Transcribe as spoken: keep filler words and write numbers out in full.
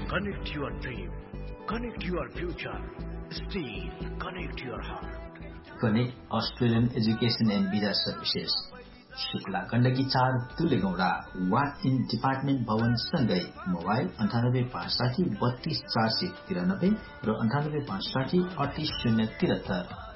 Connect your dream. Connect your future. Steel. Connect your heart. Connect Australian Education and Visa Services. Shukla Gandaki चार तुलेगौडा what in department भवन सँगै mobile अन्ठानब्बे पाँच साठी बत्तीस चार सय तिरानब्बे र अन्ठानब्बे पाँच साठी अडतिस शून्य तिहत्तर।